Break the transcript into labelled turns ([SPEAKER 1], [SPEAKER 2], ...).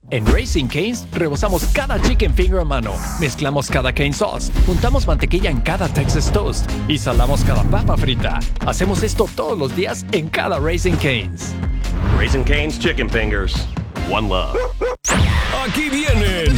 [SPEAKER 1] En Raising Cane's rebozamos cada chicken finger a mano, mezclamos cada cane sauce, juntamos mantequilla en cada Texas Toast y salamos cada papa frita. Hacemos esto todos los días en cada Raising Cane's.
[SPEAKER 2] Raising Cane's Chicken Fingers. One love.
[SPEAKER 3] Aquí vienen